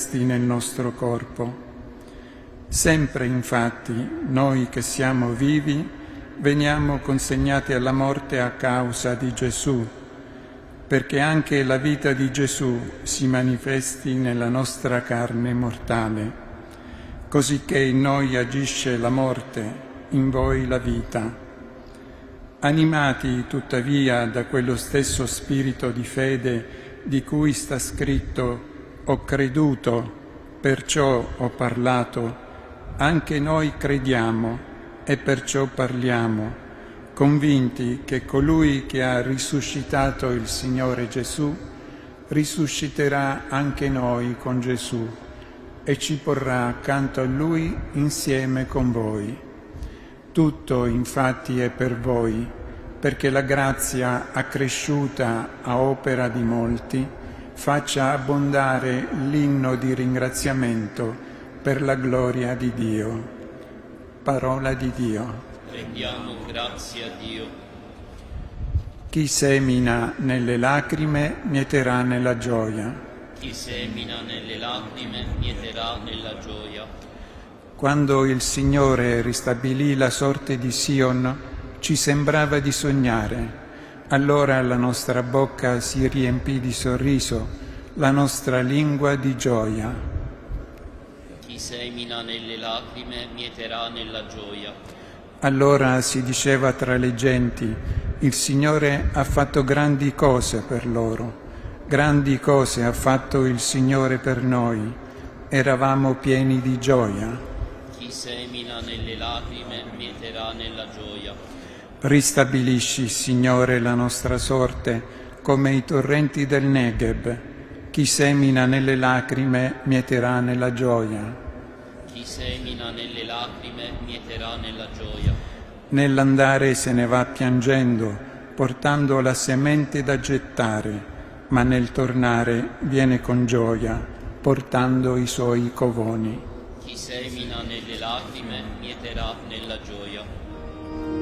manifesti nel nostro corpo. Sempre infatti noi che siamo vivi veniamo consegnati alla morte a causa di Gesù, perché anche la vita di Gesù si manifesti nella nostra carne mortale, cosicché in noi agisce la morte, in voi la vita. Animati tuttavia da quello stesso spirito di fede di cui sta scritto: ho creduto, perciò ho parlato, anche noi crediamo e perciò parliamo, convinti che colui che ha risuscitato il Signore Gesù risusciterà anche noi con Gesù e ci porrà accanto a Lui insieme con voi. Tutto infatti è per voi, perché la grazia accresciuta a opera di molti faccia abbondare l'inno di ringraziamento per la gloria di Dio. Parola di Dio. Rendiamo grazie a Dio. Chi semina nelle lacrime mieterà nella gioia. Chi semina nelle lacrime mieterà nella gioia. Quando il Signore ristabilì la sorte di Sion, ci sembrava di sognare. Allora la nostra bocca si riempì di sorriso, la nostra lingua di gioia. Chi semina nelle lacrime mieterà nella gioia. Allora si diceva tra le genti: il Signore ha fatto grandi cose per loro, grandi cose ha fatto il Signore per noi. Eravamo pieni di gioia. Chi semina nelle lacrime mieterà nella gioia. Ristabilisci, Signore, la nostra sorte come i torrenti del Negev. Chi semina nelle lacrime mieterà nella gioia. Chi semina nelle lacrime mieterà nella gioia. Nell'andare se ne va piangendo, portando la semente da gettare, ma nel tornare viene con gioia, portando i suoi covoni. Chi semina nelle lacrime mieterà nella gioia.